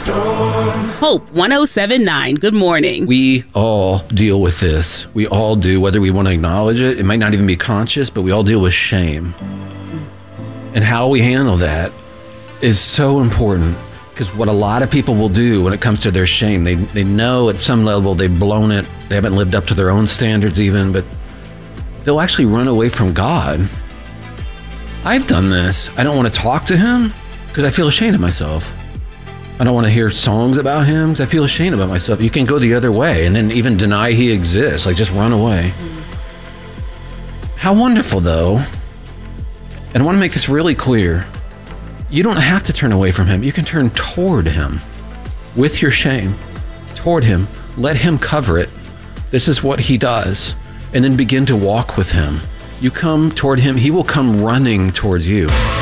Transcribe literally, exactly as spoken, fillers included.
storm. Hope one oh seven point nine. Good morning. We all deal with this. We all do, whether we want to acknowledge it. It might not even be conscious, but we all deal with shame. And how we handle that is so important, because what a lot of people will do when it comes to their shame, they they know at some level they've blown it, they haven't lived up to their own standards even, but they'll actually run away from God. I've done this. I don't want to talk to him because I feel ashamed of myself. I don't want to hear songs about him because I feel ashamed about myself. You can go the other way and then even deny he exists, like just run away. How wonderful, though. And I want to make this really clear. You don't have to turn away from him. You can turn toward him with your shame, toward him. Let him cover it. This is what he does. And then begin to walk with him. You come toward him, he will come running towards you.